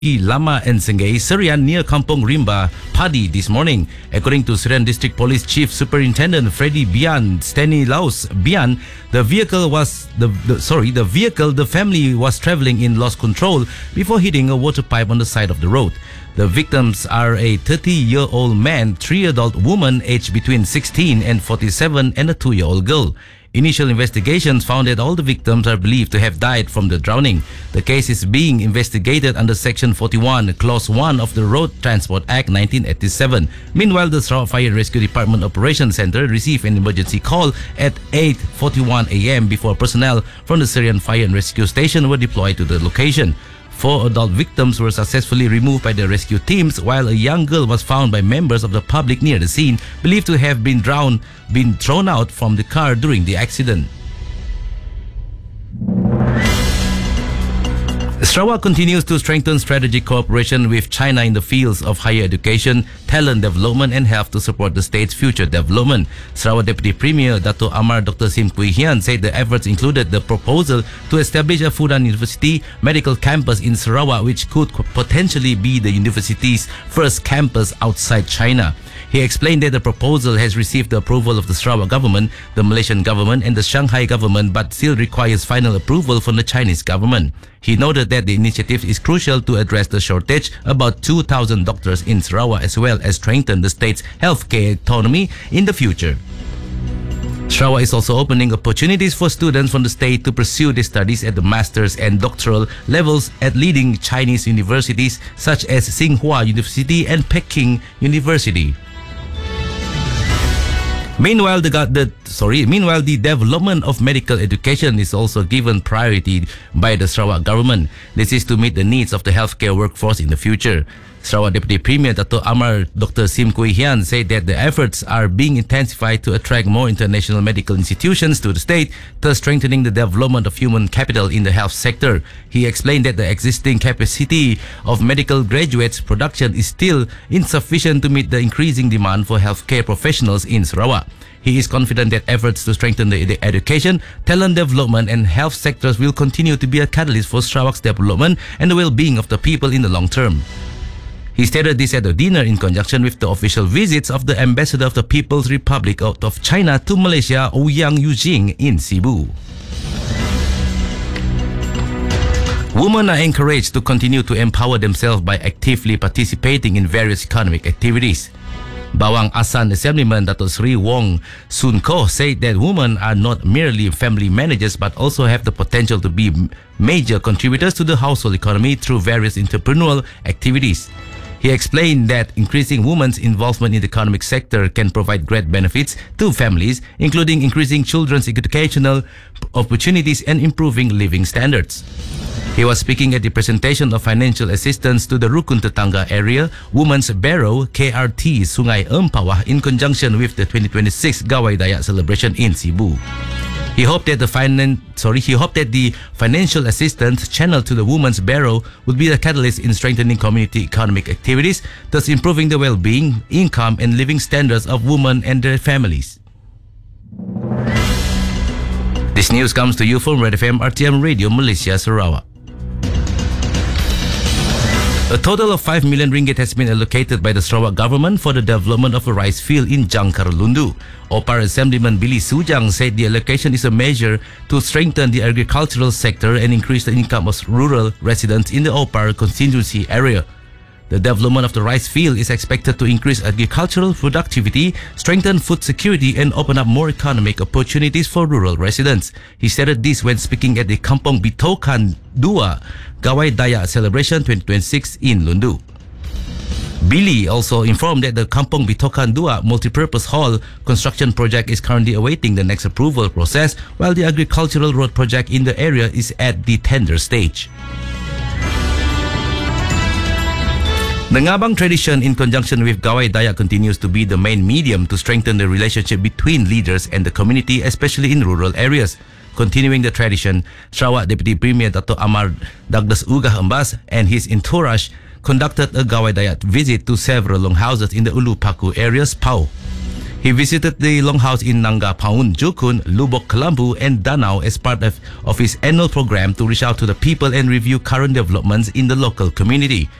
Lama and Sengay, Serian near Kampong Rimba, Padi this morning. According to Serian District Police Chief Superintendent Freddy Bian Stanislaus Bian, the vehicle the family was traveling in lost control before hitting a water pipe on the side of the road. The victims are a 30-year-old man, 3 adult women aged between 16 and 47, and a 2-year-old girl. Initial investigations found that all the victims are believed to have died from the drowning. The case is being investigated under Section 41, Clause 1 of the Road Transport Act 1987. Meanwhile, the Sarawak Fire and Rescue Department Operations Center received an emergency call at 8:41 a.m. before personnel from the Syrian Fire and Rescue Station were deployed to the location. 4 adult victims were successfully removed by the rescue teams, while a young girl was found by members of the public near the scene, believed to have been thrown out from the car during the accident. Sarawak continues to strengthen strategic cooperation with China in the fields of higher education, talent development and health to support the state's future development. Sarawak Deputy Premier Dato Amar Dr. Sim Kui Hian said the efforts included the proposal to establish a Fudan University medical campus in Sarawak, which could potentially be the university's first campus outside China. He explained that the proposal has received the approval of the Sarawak government, the Malaysian government and the Shanghai government, but still requires final approval from the Chinese government. He noted that the initiative is crucial to address the shortage about 2,000 doctors in Sarawak, as well as strengthen the state's healthcare autonomy in the future. Sarawak is also opening opportunities for students from the state to pursue their studies at the master's and doctoral levels at leading Chinese universities such as Tsinghua University and Peking University. Meanwhile, the development of medical education is also given priority by the Sarawak government. This is to meet the needs of the healthcare workforce in the future. Sarawak Deputy Premier Dato Amar Dr. Sim Kui Hian said that the efforts are being intensified to attract more international medical institutions to the state, thus strengthening the development of human capital in the health sector. He explained that the existing capacity of medical graduates production is still insufficient to meet the increasing demand for healthcare professionals in Sarawak. He is confident that efforts to strengthen the education, talent development and health sectors will continue to be a catalyst for Sarawak's development and the well-being of the people in the long term. He stated this at a dinner in conjunction with the official visits of the Ambassador of the People's Republic of China to Malaysia, Ouyang Yujing, in Cebu. Women are encouraged to continue to empower themselves by actively participating in various economic activities. Bawang Asan Assemblyman Dato Sri Wong Soon Koh said that women are not merely family managers but also have the potential to be major contributors to the household economy through various entrepreneurial activities. He explained that increasing women's involvement in the economic sector can provide great benefits to families, including increasing children's educational opportunities and improving living standards. He was speaking at the presentation of financial assistance to the Rukun Tetangga Area Women's Bureau KRT Sungai Empawah in conjunction with the 2026 Gawai Dayak celebration in Cebu. He hoped that the financial assistance channeled to the Women's Bureau would be the catalyst in strengthening community economic activities, thus improving the well-being, income and living standards of women and their families. This news comes to you from Red FM RTM Radio Malaysia, Sarawak. A total of 5 million ringgit has been allocated by the Sarawak government for the development of a rice field in Jangkar Lundu. Opar Assemblyman Billy Sujang said the allocation is a measure to strengthen the agricultural sector and increase the income of rural residents in the Opar constituency area. The development of the rice field is expected to increase agricultural productivity, strengthen food security and open up more economic opportunities for rural residents. He stated this when speaking at the Kampong Bitokan 2 Gawai Dayak Celebration 2026 in Lundu. Billy also informed that the Kampong Bitokan 2 multipurpose hall construction project is currently awaiting the next approval process, while the agricultural road project in the area is at the tender stage. The Ngabang tradition in conjunction with Gawai Dayak continues to be the main medium to strengthen the relationship between leaders and the community, especially in rural areas. Continuing the tradition, Sarawak Deputy Premier Dato Amar Douglas Ugah Embas and his entourage conducted a Gawai Dayak visit to several longhouses in the Ulu Paku areas, Pau. He visited the longhouse in Nanga Paun, Jukun, Lubok, Kelambu and Danau as part of his annual program to reach out to the people and review current developments in the local community.